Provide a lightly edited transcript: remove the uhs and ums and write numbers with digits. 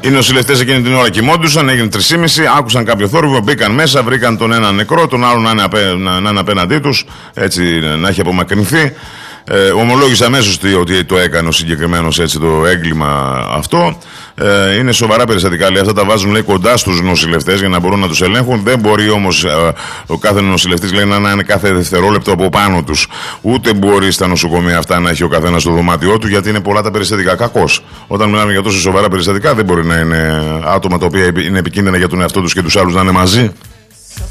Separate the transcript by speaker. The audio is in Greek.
Speaker 1: Οι νοσηλευτές εκείνη την ώρα κοιμόντουσαν, έγινε 3:30, άκουσαν κάποιο θόρυβο, μπήκαν μέσα, βρήκαν τον ένα νεκρό, τον άλλο να είναι απέναντί τους, έτσι να έχει απομακρυνθεί. Ομολόγησε αμέσως ότι το έκανε ο συγκεκριμένος έτσι το έγκλημα αυτό. Είναι σοβαρά περιστατικά, λέει, αυτά τα βάζουν, λέει, κοντά στους νοσηλευτές για να μπορούν να τους ελέγχουν. Δεν μπορεί όμως ο κάθε νοσηλευτής, λέει, να είναι κάθε δευτερόλεπτο από πάνω τους. Ούτε μπορεί στα νοσοκομεία αυτά να έχει ο καθένας στο δωμάτιό του, γιατί είναι πολλά τα περιστατικά. Κακώς. Όταν μιλάμε για τόσο σοβαρά περιστατικά, δεν μπορεί να είναι άτομα τα οποία είναι επικίνδυνα για τον εαυτό τους και τους άλλους να είναι μαζί.